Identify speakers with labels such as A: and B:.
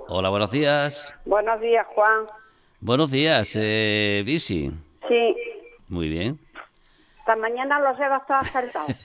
A: Hola, buenos días.
B: Buenos días, Juan.
A: Buenos días, Bisi.
B: Sí,
A: Muy bien.
B: esta mañana los he bastante acertado.